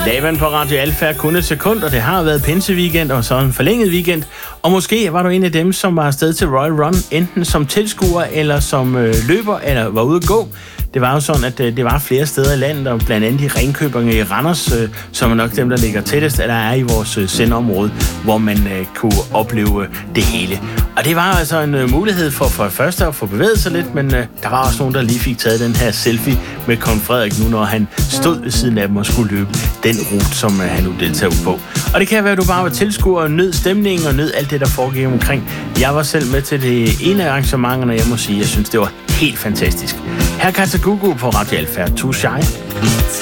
Laban på Radio Alfa, kun et sekund, og det har været pinseweekend og så en forlænget weekend. Og måske var du en af dem, som var afsted til Royal Run, enten som tilskuer eller som løber, eller var ude at gå. Det var jo sådan, at det var flere steder i landet, og blandt andet i Ringkøbing i Randers, som er nok dem, der ligger tættest, eller er i vores sendeområde, hvor man kunne opleve det hele. Og det var altså en mulighed for først at få bevæget sig lidt, men der var også nogen, der lige fik taget den her selfie med Kong Frederik nu, når han stod ved siden af dem og skulle løbe den rute, som han nu deltager på. Og det kan være, at du bare var tilskuer og nød stemningen og nød alt det, der foregik omkring. Jeg var selv med til det ene af arrangementerne, og jeg må sige, at jeg synes, det var helt fantastisk. Her er Katsagugu på Radio Alfa. Too Shy.